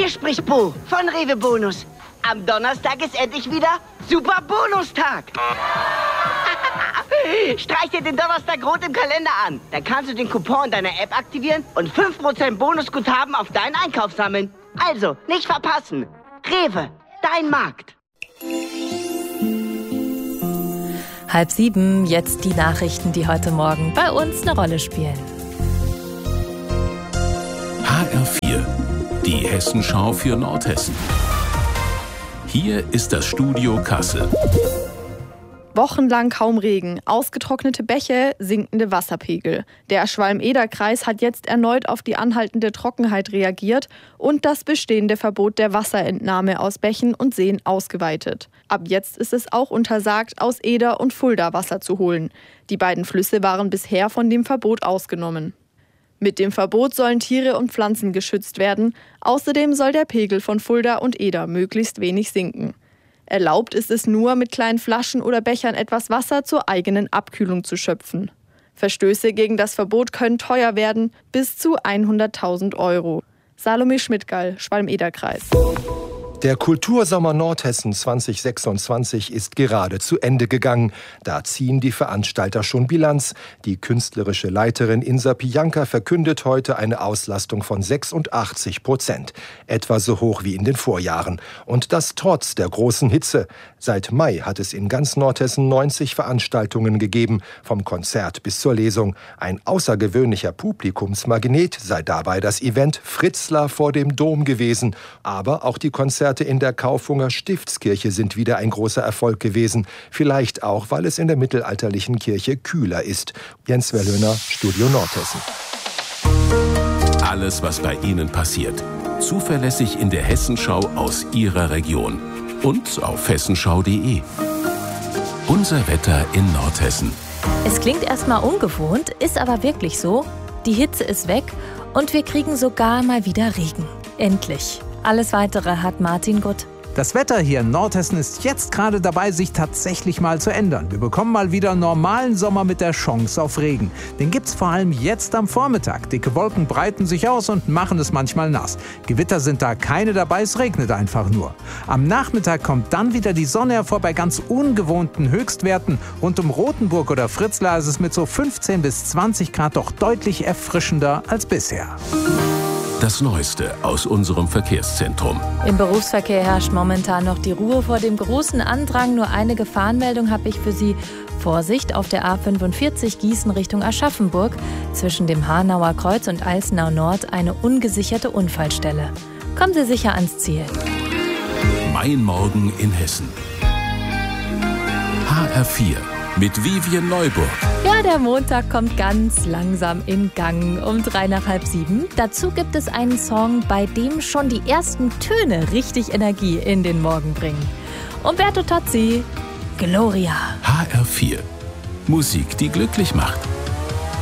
Hier spricht Bo von Rewe Bonus. Am Donnerstag ist endlich wieder Super Bonustag. Streich dir den Donnerstag rot im Kalender an. Dann kannst du den Coupon deiner App aktivieren und 5% Bonusguthaben auf deinen Einkauf sammeln. Also, nicht verpassen. Rewe, dein Markt. 6:30, jetzt die Nachrichten, die heute Morgen bei uns eine Rolle spielen. HR4, die Hessenschau für Nordhessen. Hier ist das Studio Kassel. Wochenlang kaum Regen, ausgetrocknete Bäche, sinkende Wasserpegel. Der Schwalm-Eder-Kreis hat jetzt erneut auf die anhaltende Trockenheit reagiert und das bestehende Verbot der Wasserentnahme aus Bächen und Seen ausgeweitet. Ab jetzt ist es auch untersagt, aus Eder und Fulda Wasser zu holen. Die beiden Flüsse waren bisher von dem Verbot ausgenommen. Mit dem Verbot sollen Tiere und Pflanzen geschützt werden. Außerdem soll der Pegel von Fulda und Eder möglichst wenig sinken. Erlaubt ist es nur, mit kleinen Flaschen oder Bechern etwas Wasser zur eigenen Abkühlung zu schöpfen. Verstöße gegen das Verbot können teuer werden, bis zu 100.000 €. Salome Schmidtgall, Schwalm-Eder-Kreis. Der Kultursommer Nordhessen 2026 ist gerade zu Ende gegangen. Da ziehen die Veranstalter schon Bilanz. Die künstlerische Leiterin Insa Pijanka verkündet heute eine Auslastung von 86%. Etwa so hoch wie in den Vorjahren. Und das trotz der großen Hitze. Seit Mai hat es in ganz Nordhessen 90 Veranstaltungen gegeben, vom Konzert bis zur Lesung. Ein außergewöhnlicher Publikumsmagnet sei dabei das Event Fritzlar vor dem Dom gewesen. Aber auch die Konzerte in der Kaufunger Stiftskirche sind wieder ein großer Erfolg gewesen. Vielleicht auch, weil es in der mittelalterlichen Kirche kühler ist. Jens Wellhöhner, Studio Nordhessen. Alles, was bei Ihnen passiert. Zuverlässig in der Hessenschau aus Ihrer Region. Und auf hessenschau.de. Unser Wetter in Nordhessen. Es klingt erstmal ungewohnt, ist aber wirklich so. Die Hitze ist weg und wir kriegen sogar mal wieder Regen. Endlich. Alles Weitere hat Martin Gutt. Das Wetter hier in Nordhessen ist jetzt gerade dabei, sich tatsächlich mal zu ändern. Wir bekommen mal wieder normalen Sommer mit der Chance auf Regen. Den gibt's vor allem jetzt am Vormittag. Dicke Wolken breiten sich aus und machen es manchmal nass. Gewitter sind da keine dabei, es regnet einfach nur. Am Nachmittag kommt dann wieder die Sonne hervor bei ganz ungewohnten Höchstwerten. Rund um Rothenburg oder Fritzlar ist es mit so 15 bis 20 Grad doch deutlich erfrischender als bisher. Das Neueste aus unserem Verkehrszentrum. Im Berufsverkehr herrscht momentan noch die Ruhe vor dem großen Andrang. Nur eine Gefahrenmeldung habe ich für Sie. Vorsicht auf der A45 Gießen Richtung Aschaffenburg. Zwischen dem Hanauer Kreuz und Alzenau Nord eine ungesicherte Unfallstelle. Kommen Sie sicher ans Ziel. Mein Morgen in Hessen. HR4 mit Vivian Neuburg. Ja, der Montag kommt ganz langsam in Gang um 6:55. Dazu gibt es einen Song, bei dem schon die ersten Töne richtig Energie in den Morgen bringen. Umberto Tozzi, Gloria. HR4. Musik, die glücklich macht.